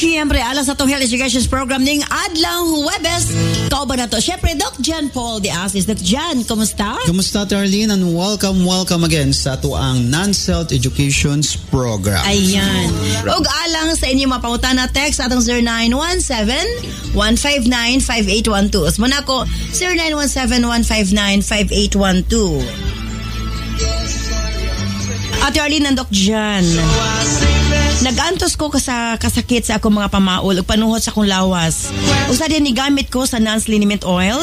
Siyempre, alas sa itong health education program ning Adlang Huwebes. Kao ba na to? Siyempre, Doc Jan Paul de Asis. Doc Jan, kumusta? Kumusta, Tarlene? And welcome again sa ito ang Non-Health Education's program. Ayan. Ug alang sa inyo mapangutan na text sa atong 0917-159-5812. Muna ko, 0917-159-5812. Ate Arlene and Doc Jan. Nag-antos ko kasakit sa akong mga pamaol ug panuhot sa akong lawas. Usa din ni gamit ko sa Nance Liniment Oil.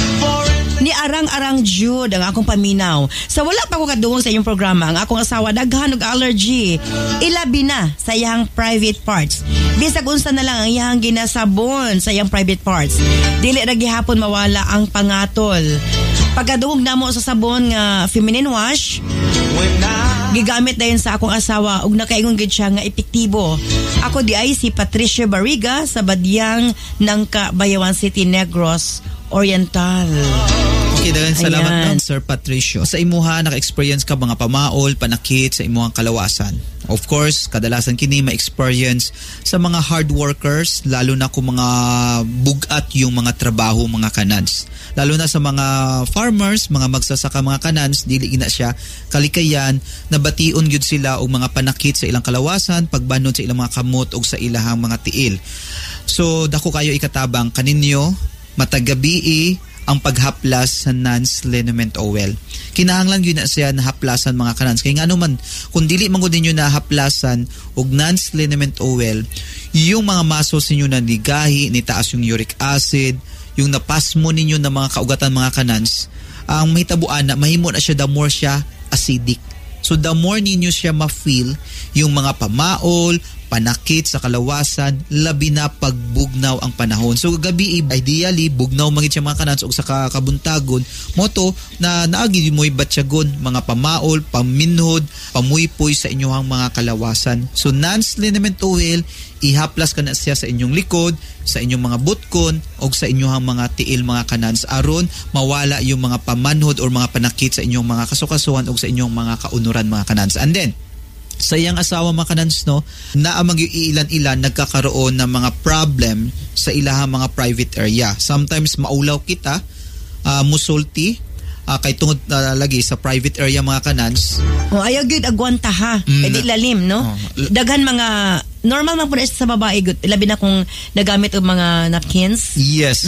Ni arang-arang jud ang akong paminaw. Sa wala pa ko kadungog sa iyong programa, ang akong asawa daghan og allergy. Ilabi na sa iyang private parts. Bisag unsa na lang ang iyang ginasabon sa iyang private parts. Dili ra gihapon mawala ang pangatol. Pagkadungog namo sa sabon nga feminine wash, gigamit dayon sa akong asawa ug nakaingon gid siya nga epektibo. Ako di ay si Patricia Barriga sa Badyang Nangka, Bayawan City, Negros Oriental. Okay, dagan salamat ng Sir Patricio. Sa imuha, naka-experience ka mga pamaol, panakit sa imuhang kalawasan. Of course, kadalasan kini ma-experience sa mga hard workers, lalo na kung mga bugat yung mga trabaho, mga kanans. Lalo na sa mga farmers, mga magsasaka, mga kanans, dili na siya kalikayan, nabation yun sila og mga panakit sa ilang kalawasan, pagbanon sa ilang mga kamot o sa ilahang mga tiil. So, dako kayo ikatabang kaninyo, matagabi ang paghaplas sa Nance Liniment Oil. Kinahanglan yun na siya na haplasan mga kanans. Kaya nga naman, kung dili man gud ninyo na haplasan og Nance Liniment Oil, yung mga muscles ninyo na nigahi, nitaas yung uric acid, yung napasmo ninyo na mga kaugatan mga kanans, ang mahitabuan na mahimo na siya, the more siya acidic. So the more ninyo siya ma-feel, yung mga pamaol, panakit sa kalawasan, labi na pagbugnaw ang panahon. So gabi ideally bugnaw mangit siya mga kanans og sa kabuntagon moto na naagi mo'y batyagon mga pamaol, paminhod, pamuypoy sa inyong mga kalawasan. So Nance Liniment Oil, ihaplas ka na siya sa inyong likod, sa inyong mga butkon o sa inyong mga tiil mga kanans aron mawala yung mga pamanhod o mga panakit sa inyong mga kasukasuhan o sa inyong mga kaunuran mga kanans. And then sa iyang asawa mga kanans, no, naamang yung ilan-ilan nagkakaroon ng mga problem sa ilahang mga private area. Sometimes maulaw kita, musulti, kay tungod lagi sa private area mga kanans. Ayaw gyud agwanta ha. Pwede lalim, no? Daghan mga normal man po sa babae good. Labi na kung nagamit og mga napkins. Yes.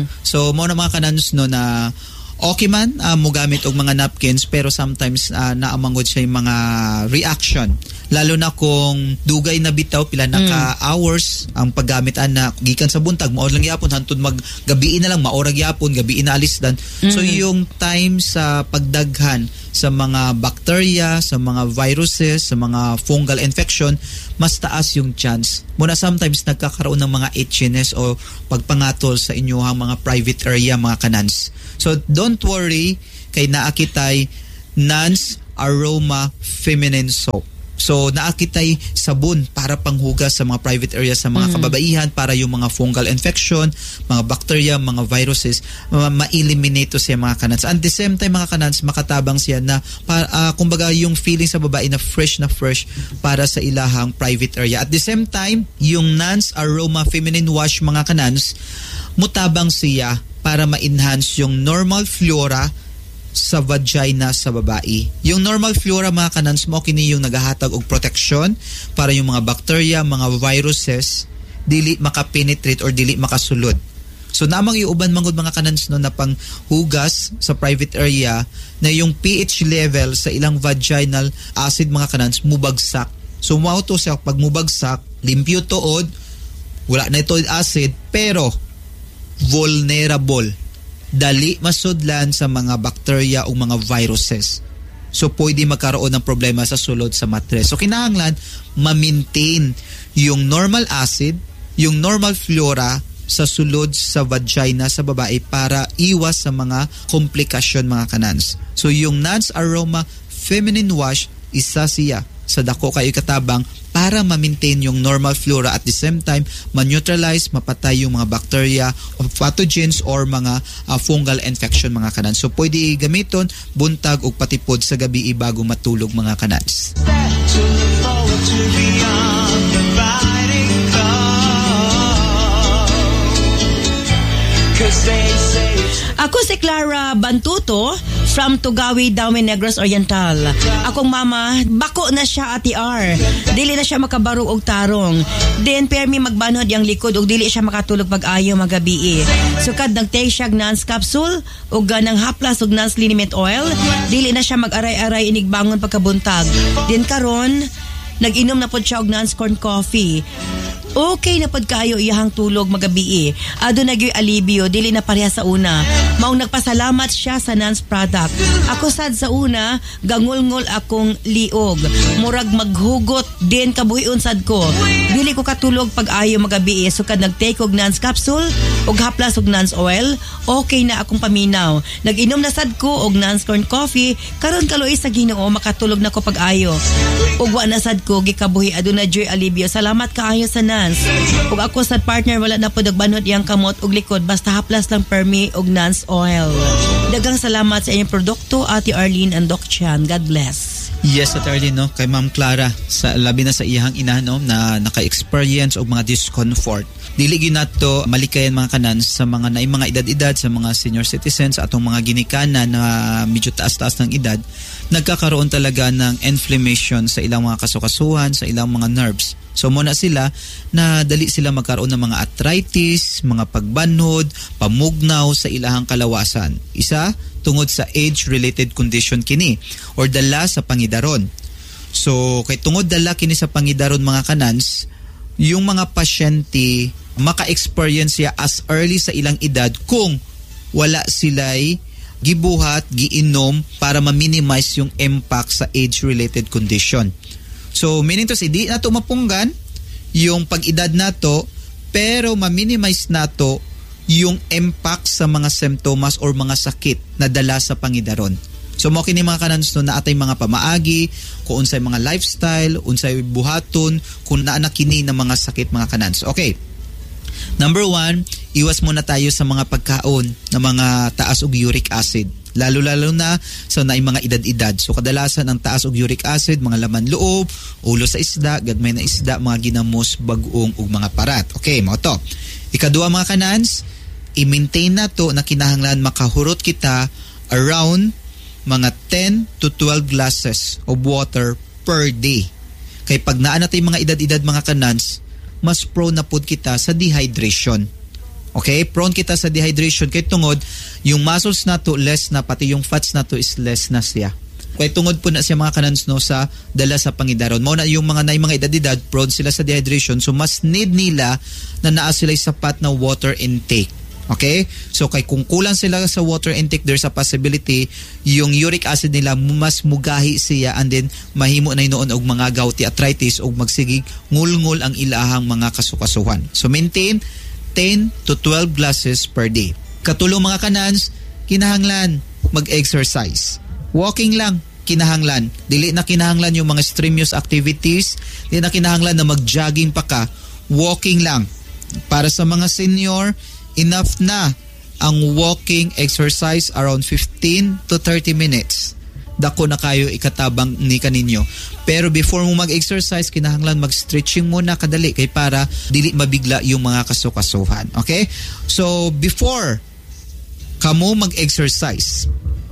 So mo na mga kanans no na okay man mo gamit og mga napkins pero sometimes naamangod siya yung mga reaction. Lalo na kung dugay na bitaw pila na ka hours ang paggamit na gikan sa buntag mao lang gyapon hantod maggabi na lang maorag gyapon gabi na alisdan. So yung time sa pagdaghan sa mga bacteria, sa mga viruses, sa mga fungal infection, mas taas yung chance. Muna sometimes nagkakaroon ng mga itchiness o pagpangatol sa inyong mga private area mga kanans. So don't worry kay naakitay Nance Aroma Feminine Soap. So naakitay sabon para panghugas sa mga private areas sa mga kababaihan para yung mga fungal infection, mga bacteria, mga viruses ma-eliminate siya mga kanans. And at the same time mga kanans makatabang siya na kumbaga yung feeling sa babae na fresh para sa ilahang private area. At the same time yung Nance Aroma Feminine Wash mga kanans mutabang siya para ma-enhance yung normal flora sa vagina sa babae. Yung normal flora mga kanans mo kini yung nagahatag og protection para yung mga bacteria, mga viruses dili makapenetrate or dili makasulod. So namang iuban mangod mga kanans no na panghugas sa private area na yung pH level sa ilang vaginal acid mga kanans mubagsak. So mao to siya pag mubagsak, limpyo tuod, wala na ito acid pero vulnerable. Dali masudlan sa mga bacteria o mga viruses. So pwede magkaroon ng problema sa sulod sa mattress. So kinahanglan ma-maintain yung normal acid, yung normal flora sa sulod sa vagina sa babae para iwas sa mga komplikasyon mga kanans. So yung Nance Aroma Feminine Wash isa siya sa dako kayo katabang para ma-maintain yung normal flora at the same time ma-neutralize, mapatay yung mga bacteria o pathogens or mga fungal infection mga kanans. So pwede gamiton buntag o patipod sa gabi bago matulog mga kanans. Sara Bantuto from Tugawi, Dawin, Negros Oriental. Akong mama, bako na siya Ate R. Dili na siya makabaro og tarong. Then permi magbanod yang likod og dili siya makatulog pag-ayo magabi. Sukad nag-take siya Nance capsule og ganang haplas og Nance liniment oil. Dili na siya mag-aray-aray inigbangon pagkabuntag. Then karon nag-inom na pod siya og Nance corn coffee. Okay na pod kayo iyahang tulog magabi. Ado nagyoy alibyo, dili na pareha sa una. Maong nagpasalamat siya sa Nance product. Ako sad sa una, gangol-ngol akong liog. Murag maghugot din kabuhion sad ko. Dili ko katulog pag ayo magabi. Sukad nag-take og Nance capsule og haplas og Nance oil. Okay na akong paminaw. Nag-inom na sad ko og Nance corn coffee. Karon kaloy sa Ginoo makatulog na ko pag ayo. Og wa na sad ko gikabuhi ado na joy alibyo. Salamat kaayo sa Nance. Ug ako sa partner wala na po nagbanod iyang kamot og likod basta haplas lang permi og Nance oil. Daghang salamat sa inyong produkto Ate Arlene and Doc Chan. God bless. Yes, Ate Arlene, no? Kay Ma'am Clara, sa labi na sa iyang ina, no, na naka-experience og mga discomfort. Dili gyud nato malikayan mga kanans sa mga naay mga edad-edad, sa mga senior citizens, atong mga ginikanan na medyo taas-taas ng edad, nagkakaroon talaga ng inflammation sa ilang mga kasukasuhan, sa ilang mga nerves. So muna sila na dali sila magkaroon ng mga arthritis, mga pagbanhod, pamugnaw sa ilahang kalawasan. Isa, tungod sa age-related condition kini or dala sa pangidaron. So kay tungod dala kini sa pangidaron mga kanans, yung mga pasyente maka-experience siya as early sa ilang edad kung wala sila'y gibuhat, giinom para ma-minimize yung impact sa age-related condition. So, meaning to say, di na ito mapunggan yung pag-edad na to, pero ma-minimize na to yung impact sa mga symptoms or mga sakit na dala sa pangidaron. So, mo kini mga kanans no, na atay mga pamaagi, kung unsay mga lifestyle, unsay buhaton, kung naanak kini ng mga sakit mga kanans. Okay. Number 1, iwas muna tayo sa mga pagkaon na mga taas og uric acid. Lalo-lalo na sa naay mga edad-edad. So kadalasan ang taas og uric acid, mga laman loob, ulo sa isda, gagmay na isda, mga ginamos, bagong ug mga parat. Okay, mo to. Ikaduha mga kanans, i-maintain na to na kinahanglan makahurot kita around mga 10 to 12 glasses of water per day. Kay pag naa natay mga edad-edad mga kanans, mas prone na pod kita sa dehydration. Okay? Prone kita sa dehydration kay tungod yung muscles na to less na, pati yung fats na to is less na siya. Kay tungod po na siya mga kanans no sa dala sa pangidaron. Mao na yung mga naay mga edad-edad prone sila sa dehydration, so mas need nila na naa sila sapat na water intake. Okay? So kay kung kulang sila sa water intake, there's a possibility yung uric acid nila mas mugahi siya and then mahimo na noon og mga gouty arthritis og magsigig ngul-ngul ang ilahang mga kasukasuhan. So maintain 10 to 12 glasses per day. Katulong mga kanans, kinahanglan mag-exercise. Walking lang, kinahanglan. Dili na kinahanglan yung mga strenuous activities, dili na kinahanglan na mag-jogging pa ka. Walking lang. Para sa mga senior, enough na ang walking exercise around 15 to 30 minutes. Dako na kayo ikatabang ni kaninyo. Pero before mo mag-exercise, kinahanglan mag-stretching muna kadali kay para dili mabigla yung mga kasukasuhan. Okay? So, before kamo mag-exercise,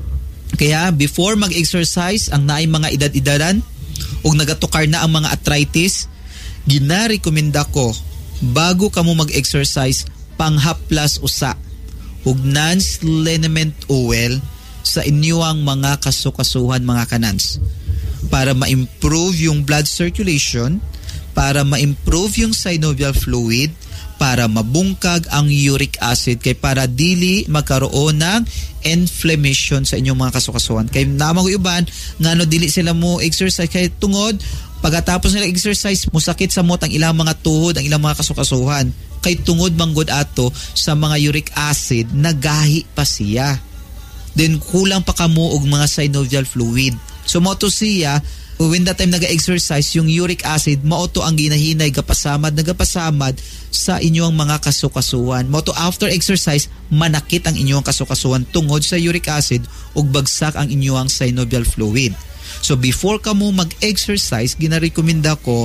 kaya before mag-exercise, ang naay mga edad-edaran ug nagatukar na ang mga arthritis, ginarekomenda ko bago kamo mag-exercise, panghaplas usa ug Nance liniment oil sa inyong mga kasukasuhan mga kanans para ma-improve yung blood circulation, para ma-improve yung synovial fluid, para mabungkag ang uric acid kay para dili magkaroon ng inflammation sa inyong mga kasukasuhan. Kay namang uban ngano dili sila mo exercise kay tungod pagkatapos nila exercise musakit sa mot ang ilang mga tuhod, ang ilang mga kasukasuhan. Kay tungod manggod ato sa mga uric acid nagahi pa siya. Then kulang pa kamo og mga synovial fluid. So mo to siya when that time naga-exercise yung uric acid mao to ang ginahinay nagapasamad sa inyong mga kasukasuhan. Mo to after exercise manakit ang inyong kasukasuhan tungod sa uric acid ug bagsak ang inyong synovial fluid. So before kamo mag-exercise ginarekomenda ko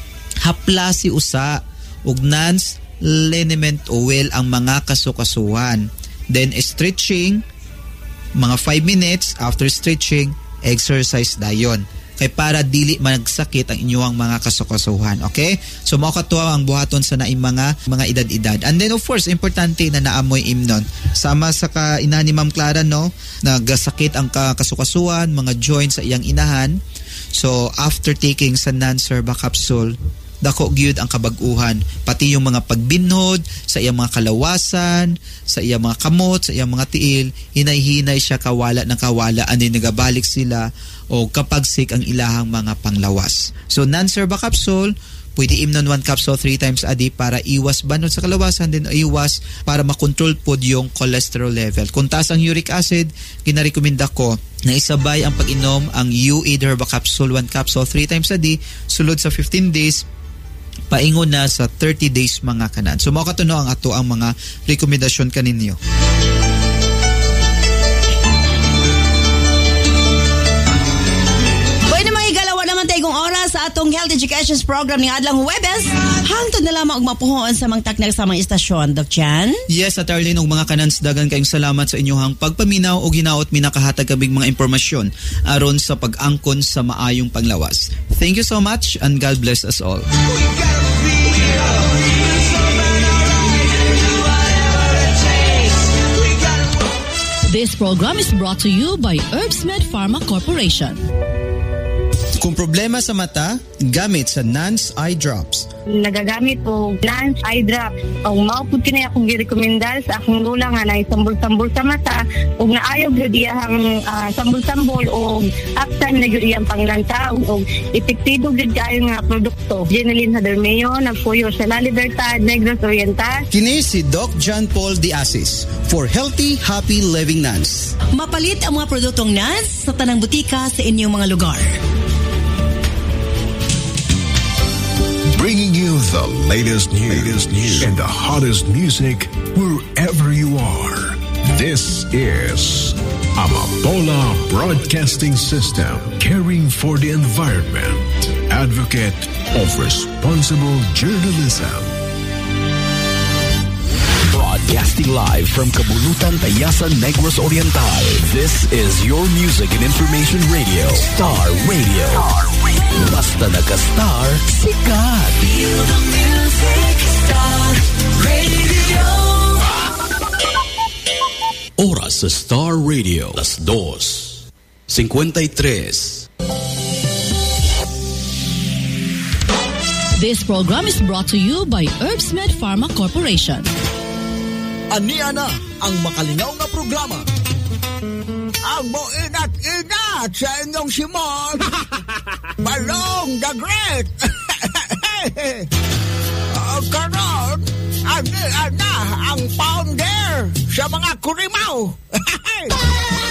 haplasi usa ug Nance liniment oil ang mga kasukasuhan. Then stretching mga 5 minutes after stretching, exercise dayon. Kay para dili magsakit ang inyong mga kasukasuhan. Okay? So mao katuwa ang buhaton sa naing mga edad-edad. And then of course, importante na naamoy imnon. Sama sa ina ni Ma'am Clara, no, nagasakit ang kasukasuhan, mga joints sa iyang inahan. So after taking sa Nan-Serva capsule, dako gyud ang kabag-uhan, pati yung mga pagbinhod sa iyang mga kalawasan, sa iyang mga kamot, sa iyang mga tiil, hinay-hinay siya kawala ng kawala, ani nagabalik sila o kapag sick ang ilahang mga panglawas. So Nan-Serva capsule, pwede imnon 1 capsule 3 times a day para iwas banod sa kalawasan, din iwas para makontrol pod yung cholesterol level. Kung taas ang uric acid, ginarekomenda ko na isabay ang pag-inom ang U-Aid Herba capsule 1 capsule 3 times a day sulod sa 15 days paingon na sa 30 days mga kanan. So mao katuno ang ato ang mga rekomendasyon kaninyo. Kung oras sa atong Health Education Program ni adlang Huwebes, hangtod na lamang og mapuhoon sa mga taknag sa mga istasyon, Doc Jan. Yes, at Arlene, og mga kanans, dagan kayong salamat sa inyong pagpaminaw o ginaot minakahatag kabing mga impormasyon aron sa pag-angkon sa maayong panglawas. Thank you so much and God bless us all. This program is brought to you by Herbsmed Pharma Corporation. Kung problema sa mata, gamit sa Nance Eye Drops. Nagagamit ko Nance Eye Drops. Ang maupod kinaya akong girekomendal sa akong lula nga na sambol-sambol sa mata o naayaw gyudiyang sambol-sambol o aksan na gyudiyang panglantaw o epektibo gyud kayo nga produkto. Jenilyn Hadermeo, nagpuyo sa La Libertad, Negros Oriental. Kini si Doc John Paul Diasis for Healthy, Happy Living Nance. Mapalit ang mga produktong Nance sa tanang butika sa inyong mga lugar. Bringing you the latest news and the hottest music wherever you are. This is Amapola Broadcasting System, caring for the environment, advocate of responsible journalism. Broadcasting live from Kabulutan, Tayasan, Negros Oriental. This is your music and information radio, Star Radio. Basta naka-star, sikat. Feel the music, Star Radio. Oras sa Star Radio, 2:53. This program is brought to you by Herbsmed Pharma Corporation. Aniya na ang makalingaw na programa. Ang moinat-inat sa inyong Simon. Balong the Great. Karon, aniya na ang founder sa mga kurimaw.